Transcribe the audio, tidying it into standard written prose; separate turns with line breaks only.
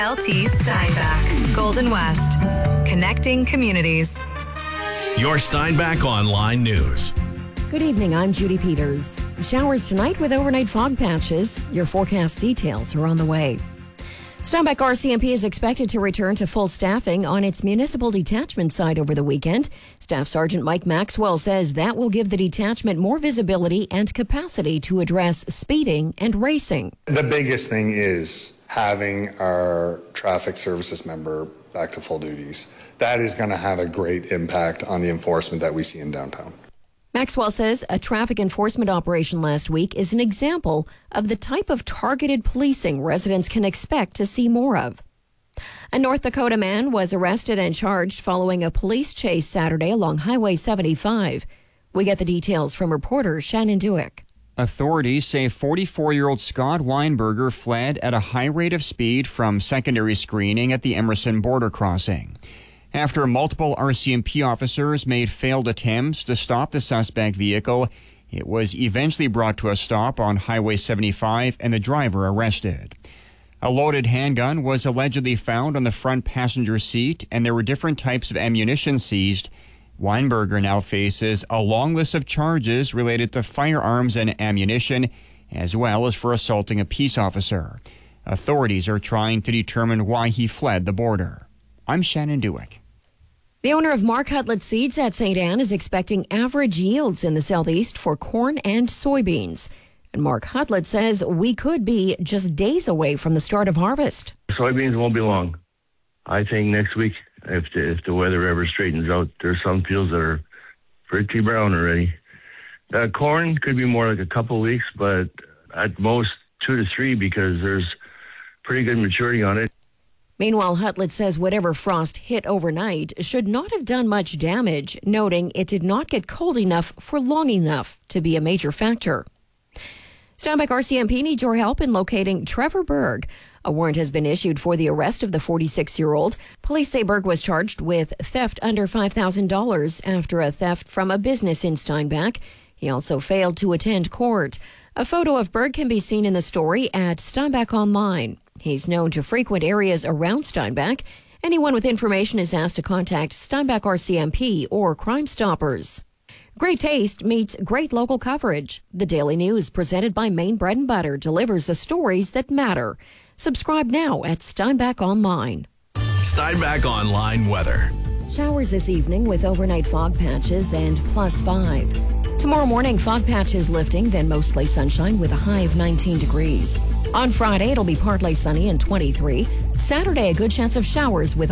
LT Steinbach, Golden West, connecting communities.
Your Steinbach Online News.
Good evening, I'm Judy Peters. Showers tonight with overnight fog patches. Your forecast details are on the way. Steinbach RCMP is expected to return to full staffing on its municipal detachment site over the weekend. Staff Sergeant Mike Maxwell says that will give the detachment more visibility and capacity to address speeding and racing.
The biggest thing is having our traffic services member back to full duties. That is going to have a great impact on the enforcement that we see in downtown.
Maxwell says a traffic enforcement operation last week is an example of the type of targeted policing residents can expect to see more of. A North Dakota man was arrested and charged following a police chase Saturday along Highway 75. We get the details from reporter Shannon Dewick.
Authorities say 44-year-old Scott Weinberger fled at a high rate of speed from secondary screening at the Emerson border crossing. After multiple RCMP officers made failed attempts to stop the suspect vehicle, it was eventually brought to a stop on Highway 75 and the driver arrested. A loaded handgun was allegedly found on the front passenger seat, and there were different types of ammunition seized. Weinberger now faces a long list of charges related to firearms and ammunition, as well as for assaulting a peace officer. Authorities are trying to determine why he fled the border. I'm Shannon Dewick.
The owner of Mark Hutlett Seeds at St. Anne is expecting average yields in the southeast for corn and soybeans. And Mark Hutlett says we could be just days away from the start of harvest.
Soybeans won't be long. I think next week, if the weather ever straightens out, there's some fields that are pretty brown already. Corn could be more like a couple of weeks, but at most 2 to 3 because there's pretty good maturity on it.
Meanwhile, Hutlett says whatever frost hit overnight should not have done much damage, noting it did not get cold enough for long enough to be a major factor. Steinbach RCMP needs your help in locating Trevor Berg. A warrant has been issued for the arrest of the 46-year-old. Police say Berg was charged with theft under $5,000 after a theft from a business in Steinbach. He also failed to attend court. A photo of Berg can be seen in the story at Steinbach Online. He's known to frequent areas around Steinbach. Anyone with information is asked to contact Steinbach RCMP or Crime Stoppers. Great taste meets great local coverage. The Daily News, presented by Maine Bread and Butter, delivers the stories that matter. Subscribe now at Steinbach Online.
Steinbach Online weather.
Showers this evening with overnight fog patches and +5. Tomorrow morning, fog patches lifting, then mostly sunshine with a high of 19 degrees. On Friday, it'll be partly sunny and 23. Saturday, a good chance of showers with